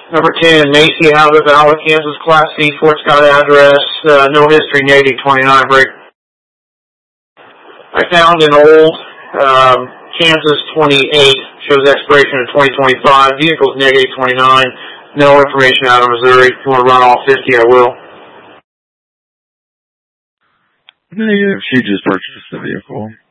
Number 10, Macy out of Valley, Kansas, Class C, Fort Scott address, no history, negative 29, break. I found an old Kansas 28, shows expiration of 2025, vehicle's negative 29, no information out of Missouri. If you want to run all 50, I will. Negative, she just purchased the vehicle.